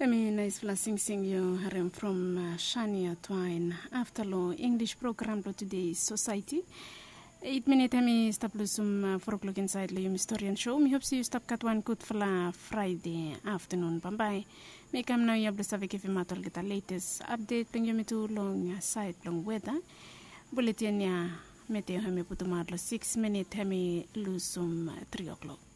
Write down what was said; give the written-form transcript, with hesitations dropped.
nice flashing sing you from Shania Twain after law English program today society 8 minutes me stop lusum 4 o'clock inside the historian show me hope see you stop kat one good for Friday afternoon bye me come now you avec if matter get the latest update bring you me to long side long weather bulletin ya meteo me putumar 6 minutes me lusum 3 o'clock